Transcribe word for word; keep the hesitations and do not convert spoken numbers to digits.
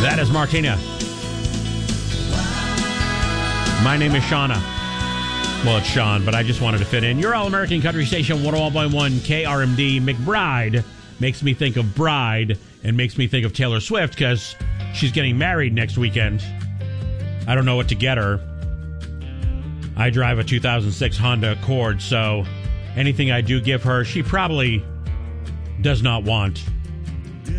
That is Martina. My name is Shauna. Well, it's Sean, but I just wanted to fit in. Your All-American Country Station, one oh one point one K R M D. McBride makes me think of bride and makes me think of Taylor Swift because she's getting married next weekend. I don't know what to get her. I drive a two thousand six Honda Accord, so anything I do give her, she probably does not want.